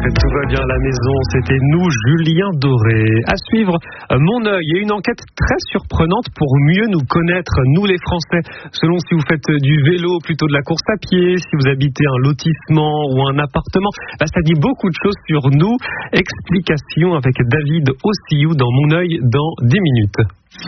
Tout va bien à la maison, c'était nous, Julien Doré. À suivre, Mon œil et une enquête très surprenante pour mieux nous connaître, nous les Français, selon si vous faites du vélo, plutôt de la course à pied, si vous habitez un lotissement ou un appartement. Ça dit beaucoup de choses sur nous. Explication avec David Ossillou dans Mon œil dans 10 minutes.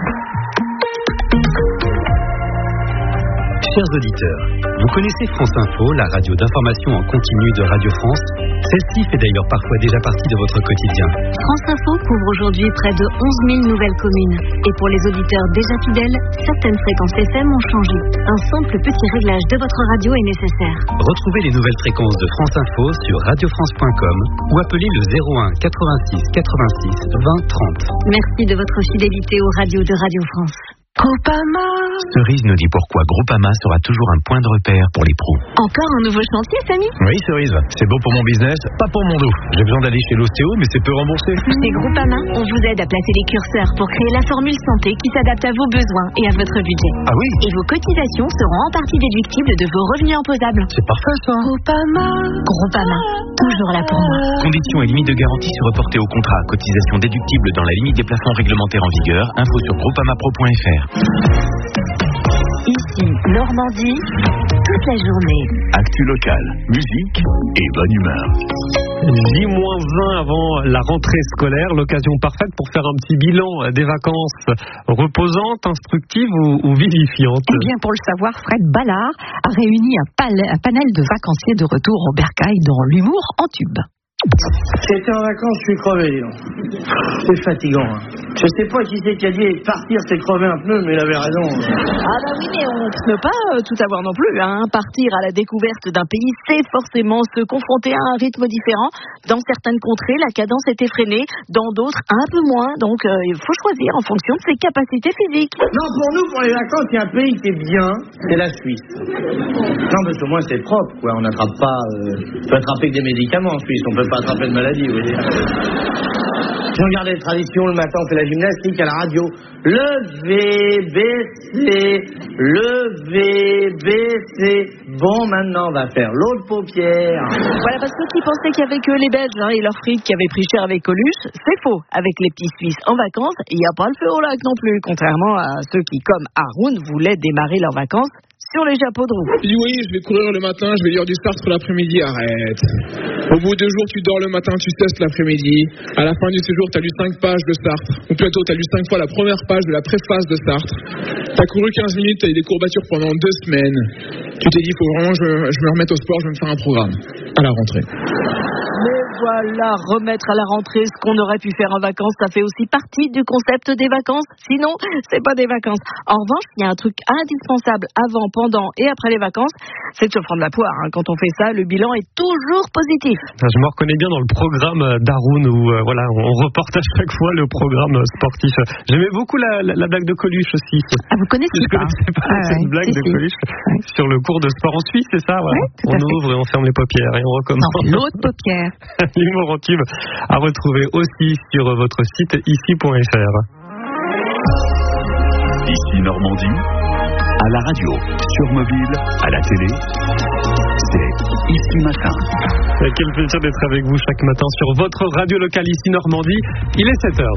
Chers auditeurs, vous connaissez France Info, la radio d'information en continu de Radio France. Celle-ci fait d'ailleurs parfois déjà partie de votre quotidien. France Info couvre aujourd'hui près de 11 000 nouvelles communes. Et pour les auditeurs déjà fidèles, certaines fréquences FM ont changé. Un simple petit réglage de votre radio est nécessaire. Retrouvez les nouvelles fréquences de France Info sur radiofrance.com ou appelez le 01 86 86 20 30. Merci de votre fidélité aux radios de Radio France. Groupama. Cerise nous dit pourquoi Groupama sera toujours un point de repère pour les pros. Encore un nouveau chantier, Samy ? Oui, Cerise, c'est bon pour mon business, pas pour mon dos. J'ai besoin d'aller chez l'ostéo, mais c'est peu remboursé. Chez Groupama, on vous aide à placer les curseurs pour créer la formule santé qui s'adapte à vos besoins et à votre budget. Ah oui ? Et vos cotisations seront en partie déductibles de vos revenus imposables. C'est parfait ça. Groupama, toujours là pour moi. Conditions et limites de garantie se reporter au contrat. Cotisation déductible dans la limite des plafonds réglementaires en vigueur. Info sur groupamapro.fr. Ici, Normandie, toute la journée. Actu locale, musique et bonne humeur. J-20 avant la rentrée scolaire, l'occasion parfaite pour faire un petit bilan des vacances reposantes, instructives ou vivifiantes. Eh bien, pour le savoir, Fred Ballard a réuni un panel de vacanciers de retour au Bercail dans l'humour en tube. J'étais en vacances, je suis crevé, dis donc. C'est fatigant. Hein. Je sais pas qui c'est qui a dit partir, c'est crever un pneu, mais il avait raison. Ah bah oui, mais on ne peut pas tout avoir non plus. Hein. Partir à la découverte d'un pays, c'est forcément se confronter à un rythme différent. Dans certaines contrées, la cadence est effrénée, dans d'autres, un peu moins. Donc, il faut choisir en fonction de ses capacités physiques. Non, pour nous, pour les vacances, il y a un pays qui est bien, c'est la Suisse. Non, parce que moi, c'est propre, quoi. On n'attrape pas... on peut attraper que des médicaments en Suisse, on peut pas attraper de maladie, vous voyez. Si on regarde les traditions, le matin, on fait la gymnastique à la radio. Lever, baisser. Bon, maintenant, on va faire l'autre paupière. Voilà, parce que ceux qui pensaient qu'il y avait que les Belges et leurs frites qui avaient pris cher avec Coluche, c'est faux. Avec les petits Suisses en vacances, il n'y a pas le feu au lac non plus, contrairement à ceux qui, comme Haroun, voulaient démarrer leurs vacances sur les chapeaux de roue. Je dis oui, je vais courir le matin, je vais lire du Sartre l'après-midi, arrête. Au bout de 2 jours, tu dors le matin, tu testes l'après-midi. À la fin du séjour, tu as lu 5 pages de Sartre. Ou plutôt, tu as lu 5 fois la première page de la préface de Sartre. Tu as couru 15 minutes, tu as eu des courbatures pendant 2 semaines. Tu t'es dit, il faut vraiment que je me remette au sport, je vais me faire un programme. À la rentrée. Mais voilà, remettre à la rentrée ce qu'on aurait pu faire en vacances, ça fait aussi partie du concept des vacances. Sinon, c'est pas des vacances. En revanche, il y a un truc indispensable avant, pendant et après les vacances, c'est de se prendre la poire. Hein. Quand on fait ça, le bilan est toujours positif. Je me reconnais bien dans le programme d'Haroun où voilà, on reporte à chaque fois le programme sportif. J'aimais beaucoup la blague de Coluche aussi. Ah, vous connaissez pas? Je connaissais pas cette blague de Coluche sur le cours de sport en Suisse, c'est ça? Voilà. On ouvre et on ferme les paupières et on recommence. Non, l'autre paupière. L'humour en tube à retrouver aussi sur votre site ici.fr. Ici Normandie, à la radio, sur mobile, à la télé, c'est Ici Matin. Quel plaisir d'être avec vous chaque matin sur votre radio locale Ici Normandie. Il est 7h.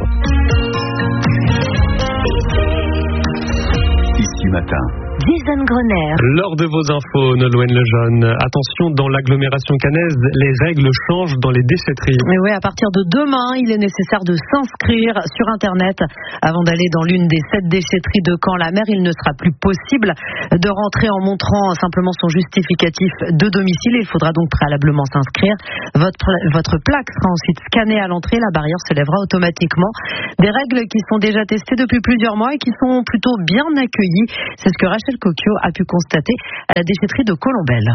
Ici Matin. Jason Grener. Lors de vos infos, Nolwenn Lejeune, attention, dans l'agglomération caennaise, les règles changent dans les déchetteries. Mais oui, à partir de demain, il est nécessaire de s'inscrire sur Internet avant d'aller dans l'une des 7 déchetteries de Caen-la-Mer. Il ne sera plus possible de rentrer en montrant simplement son justificatif de domicile. Il faudra donc préalablement s'inscrire. Votre plaque sera ensuite scannée à l'entrée. La barrière se lèvera automatiquement. Des règles qui sont déjà testées depuis plusieurs mois et qui sont plutôt bien accueillies. C'est ce que Rachel Cocchio a pu constater à la déchetterie de Colombelle.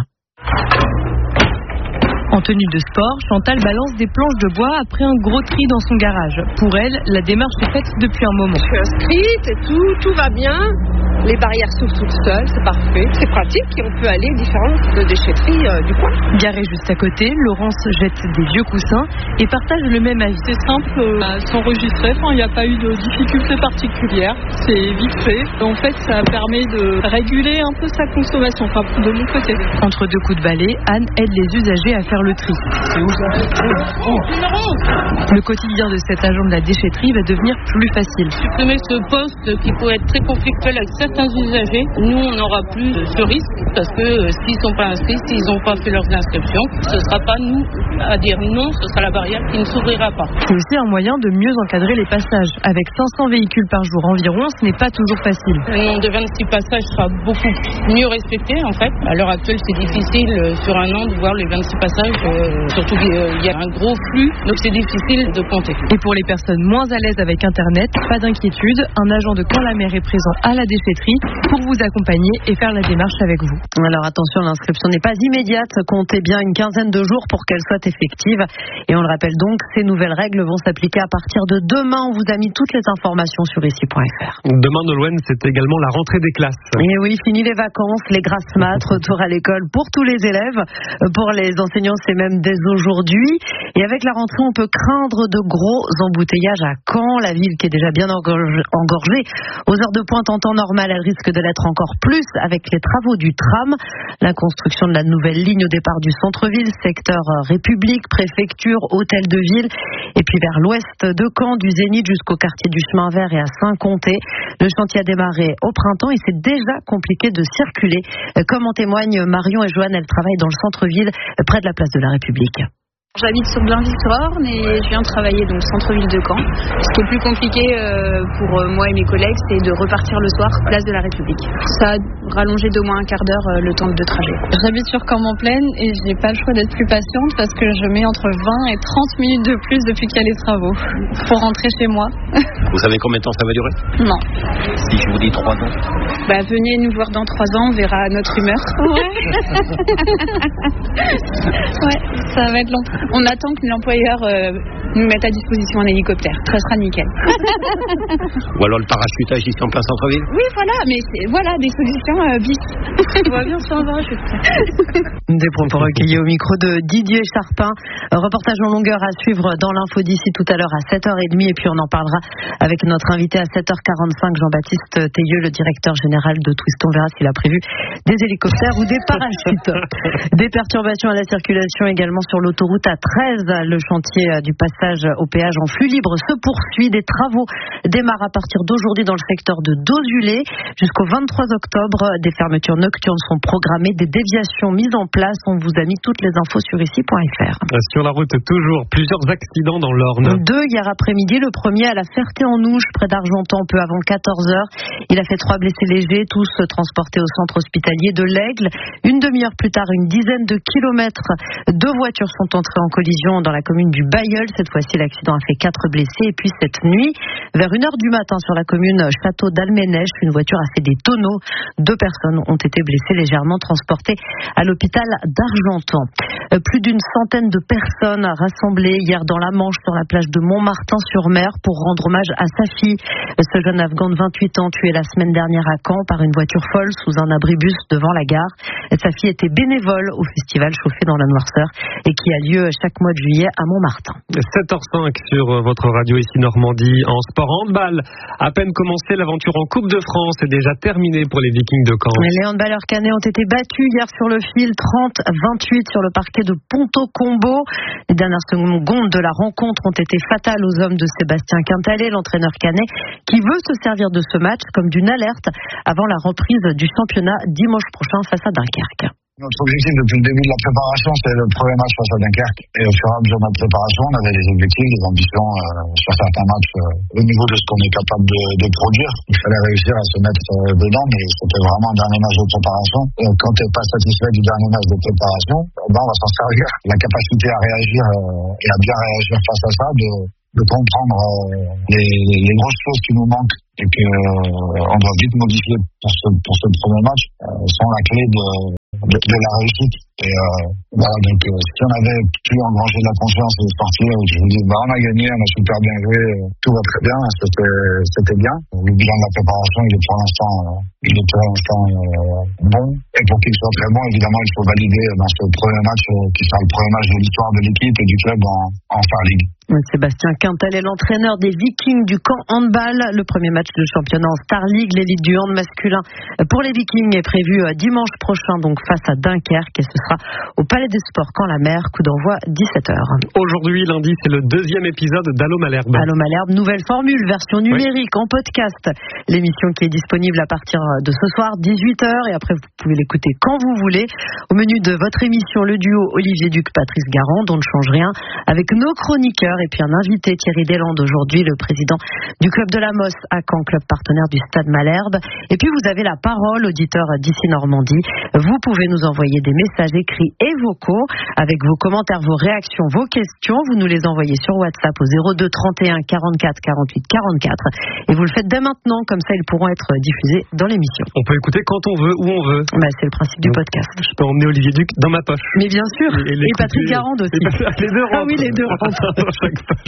En tenue de sport, Chantal balance des planches de bois après un gros tri dans son garage. Pour elle, la démarche est faite depuis un moment. Je suis inscrite et tout va bien. Les barrières s'ouvrent toutes seules, c'est parfait. C'est pratique et on peut aller aux différentes déchetteries du coin. Garé juste à côté, Laurence jette des vieux coussins et partage le même avis. C'est simple à s'enregistrer, il n'y a pas eu de difficultés particulières, c'est vite fait. En fait, ça permet de réguler un peu sa consommation, de mon côté. Entre deux coups de balai, Anne aide les usagers à faire le tri. Le quotidien de cet agent de la déchetterie va devenir plus facile. Supprimer ce poste qui pourrait être très conflictuel avec certains usagers, nous on n'aura plus ce risque parce que s'ils ne sont pas inscrits, s'ils n'ont pas fait leurs inscriptions, ce ne sera pas nous à dire non, ce sera la barrière qui ne s'ouvrira pas. C'est aussi un moyen de mieux encadrer les passages. Avec 500 véhicules par jour environ, ce n'est pas toujours facile. Le nombre de 26 passages sera beaucoup mieux respecté en fait. À l'heure actuelle, c'est difficile sur un an de voir les 26 passages, surtout qu'il y a un gros flux, donc c'est difficile de compter. Et pour les personnes moins à l'aise avec Internet, pas d'inquiétude, un agent de Caen-la-Mer est présent à la déchetterie pour vous accompagner et faire la démarche avec vous. Alors attention, l'inscription n'est pas immédiate, comptez bien une quinzaine de jours pour qu'elle soit effective. Et on le rappelle donc, ces nouvelles règles vont s'appliquer à partir de demain. On vous a mis toutes les informations sur ici.fr. Demain, Nolwenn, c'est également la rentrée des classes. Et oui, fini les vacances, les grasses maths, retour à l'école pour tous les élèves. Pour les enseignants, c'est même dès aujourd'hui. Et avec la rentrée, on peut craindre de gros embouteillages à Caen, la ville qui est déjà bien engorgée. Aux heures de pointe en temps normal, elle risque de l'être encore plus avec les travaux du tram. La construction de la nouvelle ligne au départ du centre-ville, secteur République, préfecture, hôtel de ville. Et puis vers l'ouest de Caen, du Zénith jusqu'au quartier du Chemin Vert et à Saint-Comté. Le chantier a démarré au printemps et c'est déjà compliqué de circuler. Comme en témoignent Marion et Joanne, elles travaillent dans le centre-ville, près de la place de la République. J'habite sur Blain-Victor, mais je viens travailler dans le centre-ville de Caen. Ce qui est plus compliqué pour moi et mes collègues, c'est de repartir le soir, place de la République. Ça a rallongé d'au moins un quart d'heure le temps de trajet. J'habite sur Caen-en-Plaine et j'ai pas le choix d'être plus patiente parce que je mets entre 20 et 30 minutes de plus depuis qu'il y a les travaux pour rentrer chez moi. Vous savez combien de temps ça va durer? Non. Si je vous dis 3 ans? Venez nous voir dans 3 ans, on verra notre humeur. Ouais, ça va être long. On attend que l'employeur nous mette à disposition un hélicoptère. Ça sera nickel. Ou alors le parachutage ici en plein centre-ville? Oui, voilà, mais voilà des solutions bis. On va bien sur un parachute. Des points pour recueillir au micro de Didier Charpin. Reportage en longueur à suivre dans l'info d'ici tout à l'heure à 7h30. Et puis on en parlera avec notre invité à 7h45, Jean-Baptiste Théieux, le directeur général de Twist. On verra s'il a prévu des hélicoptères ou des parachutes. Des perturbations à la circulation également sur l'autoroute A13. Le chantier du passage au péage en flux libre se poursuit. Des travaux démarrent à partir d'aujourd'hui dans le secteur de Dozulé. Jusqu'au 23 octobre, des fermetures nocturnes sont programmées, des déviations mises en place. On vous a mis toutes les infos sur ici.fr. Sur la route, toujours plusieurs accidents dans l'Orne. 2 hier après-midi. Le premier à la Ferté-en-Ouche, près d'Argentan, peu avant 14h. Il a fait 3 blessés légers, tous transportés au centre hospitalier de l'Aigle. Une demi-heure plus tard, une dizaine de kilomètres, 2 voitures sont entrées en collision dans la commune du Bailleul. Cette fois-ci, l'accident a fait 4 blessés. Et puis cette nuit, vers 1h du matin, sur la commune Château d'Alménèche, une voiture a fait des tonneaux. 2 personnes ont été blessées, légèrement transportées à l'hôpital d'Argentan. Plus d'une centaine de personnes rassemblées hier dans la Manche, sur la plage de Montmartin-sur-Mer, pour rendre hommage à sa fille. Ce jeune Afghan de 28 ans, tué la semaine dernière à Caen par une voiture folle sous un abribus devant la gare. Sa fille était bénévole au festival Chauffé dans la Noirceur et qui a lieu chaque mois de juillet à Montmartin. 7h05 sur votre radio ici Normandie. En sport handball, à peine commencé, l'aventure en Coupe de France est déjà terminée pour les Vikings de Caen. Les handballeurs canets ont été battus hier sur le fil, 30-28 sur le parquet de Ponto-Combo. Les dernières secondes de la rencontre ont été fatales aux hommes de Sébastien Quintalet, l'entraîneur canet, qui veut se servir de ce match comme d'une alerte avant la reprise du championnat dimanche prochain face à Dunkerque. Notre objectif depuis le début de la préparation, c'est le premier match face à Dunkerque. Et au fur et à mesure de notre préparation, on avait des objectifs, des ambitions sur certains matchs au niveau de ce qu'on est capable de produire. Il fallait réussir à se mettre dedans, mais c'était vraiment un dernier match de préparation. Et quand tu n'es pas satisfait du dernier match de préparation, on va s'en servir. La capacité à réagir et à bien réagir face à ça, de comprendre les grosses choses qui nous manquent et qu'on doit vite modifier pour ce premier match, sont la clé de la réussite. Et voilà, donc si on avait pu engranger de la confiance sportive, je vous dis, on a gagné, on a super bien joué, tout va très bien, c'était bien. Le bilan de la préparation, il est pour l'instant bon. Et pour qu'il soit très bon, évidemment, il faut valider dans ce premier match, qui sera le premier match de l'histoire de l'équipe et du club en Star League. Sébastien Quintal est l'entraîneur des Vikings du camp handball. Le premier match de championnat en Star League, l'élite du hand masculin pour les Vikings est prévu dimanche prochain, donc face à Dunkerque, et ce sera au Palais des Sports Caen-la-Mer, coup d'envoi 17h. Aujourd'hui, lundi, c'est le deuxième épisode d'Allô Malherbe. Allô Malherbe, nouvelle formule, version numérique, en podcast. L'émission qui est disponible à partir de ce soir, 18h, et après vous pouvez l'écouter quand vous voulez. Au menu de votre émission, le duo Olivier Duc, Patrice Garand, dont ne change rien, avec nos chroniqueurs, et puis un invité, Thierry Deslandes, aujourd'hui le président du club de la Mosse à Caen, club partenaire du Stade Malherbe. Et puis vous avez la parole, auditeur d'ici Normandie. Vous pouvez nous envoyer des messages écrits et vocaux avec vos commentaires, vos réactions, vos questions. Vous nous les envoyez sur WhatsApp au 02 31 44 48 44. Et vous le faites dès maintenant, comme ça ils pourront être diffusés dans l'émission. On peut écouter quand on veut, où on veut. C'est le principe du podcast. Je peux emmener Olivier Duc dans ma poche. Mais bien sûr. Et Patrick Garand aussi. Les deux rentrent. Ah oui, les deux rentrent. Dans chaque poche.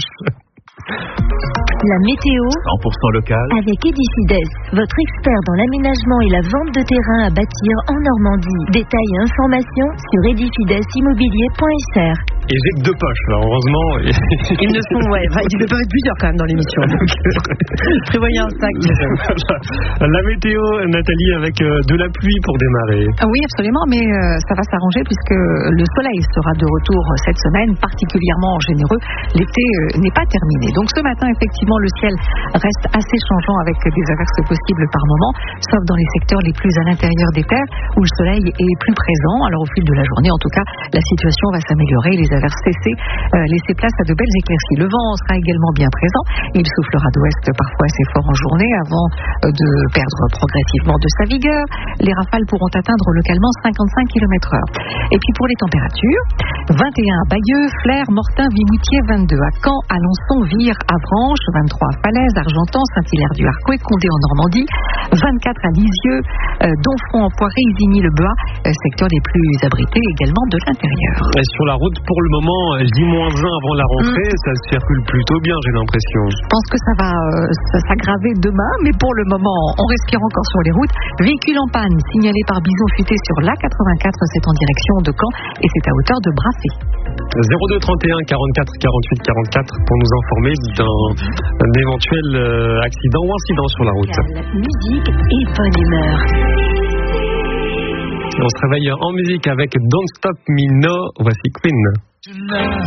La météo 100% local avec Edifides, votre expert dans l'aménagement et la vente de terrain à bâtir en Normandie. Détails et informations sur edifidesimmobilier.fr. Et j'ai que deux poches, alors heureusement. Ils ne sont, ils peuvent être plusieurs quand même dans l'émission. Prévoyez un sac. La météo, Nathalie, avec de la pluie pour démarrer. Oui, absolument, mais ça va s'arranger puisque le soleil sera de retour cette semaine, particulièrement généreux. L'été n'est pas terminé. Donc ce matin, effectivement, le ciel reste assez changeant avec des averses possibles par moment, sauf dans les secteurs les plus à l'intérieur des terres où le soleil est plus présent. Alors au fil de la journée, en tout cas, la situation va s'améliorer, les averses cesser, laisser place à de belles éclaircies. Le vent sera également bien présent. Il soufflera d'ouest parfois assez fort en journée avant de perdre progressivement de sa vigueur. Les rafales pourront atteindre localement 55 km/h. Et puis pour les températures, 21 à Bayeux, Flers, Mortain, Vimoutier, 22 à Caen, Alençon, Vire, Avranches, 23 à Falaise, Argentan, Saint-Hilaire-du-Harcouët, Condé en Normandie, 24 à Lisieux, Donfront, Empoiré, Isigny-le-Bois, secteurs les plus abrités également de l'intérieur. Et sur la route, pour le moment, J-1 avant la rentrée, ça circule plutôt bien, j'ai l'impression. Je pense que ça va s'aggraver demain, mais pour le moment, on respire encore sur les routes. Véhicule en panne, signalé par Bison Futé sur l'A84, c'est en direction de Caen et c'est à hauteur de Brassé. 02 31 44 48 44 pour nous informer d'un éventuel accident ou incident sur la route. Musique et bonne humeur. On se réveille en musique avec Don't Stop Me Now. Voici Queen.